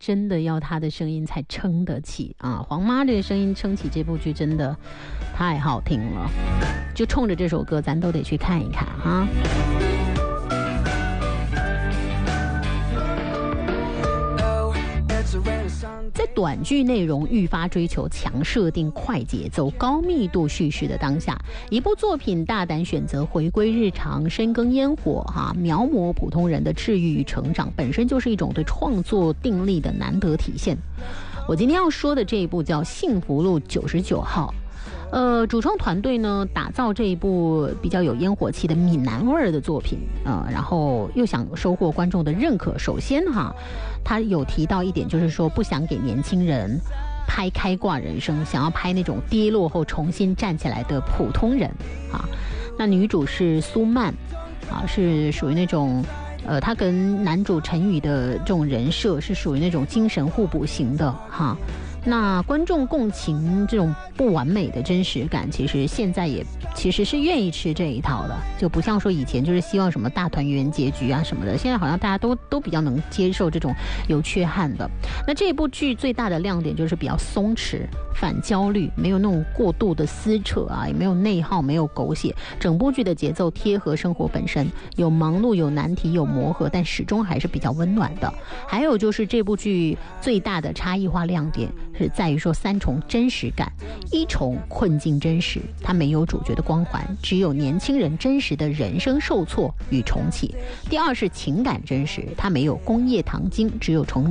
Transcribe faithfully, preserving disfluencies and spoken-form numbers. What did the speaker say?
真的要她的声音才撑得起啊！黄妈这个声音撑起这部剧真的太好听了，就冲着这首歌咱都得去看一看哈。在短剧内容愈发追求强设定、快节奏、高密度叙事的当下，一部作品大胆选择回归日常、深耕烟火哈、描摹普通人的治愈与成长，本身就是一种对创作定力的难得体现。我今天要说的这一部叫《幸福路九十九号》。呃，主创团队呢，打造这一部比较有烟火气的闽南味儿的作品，呃，然后又想收获观众的认可。首先哈，他有提到一点，就是说不想给年轻人拍开挂人生，想要拍那种跌落后重新站起来的普通人啊。那女主是苏曼啊，是属于那种。呃，他跟男主陈宇的这种人设是属于那种精神互补型的哈。那观众共情这种不完美的真实感，其实现在也其实是愿意吃这一套的，就不像说以前就是希望什么大团圆结局啊什么的，现在好像大家都都比较能接受这种有缺憾的。那这部剧最大的亮点就是比较松弛、反焦虑，没有那种过度的撕扯啊，也没有内耗，没有狗血，整部剧的节奏贴合生活本身，有忙碌，有难题，有磨合，但始终还是比较温暖的。还有就是这部剧最大的差异化亮点是在于说三重真实感。一重困境真实，它没有主角的光环，只有年轻人真实的人生受挫与重启。第二是情感真实，它没有工业糖精，只有从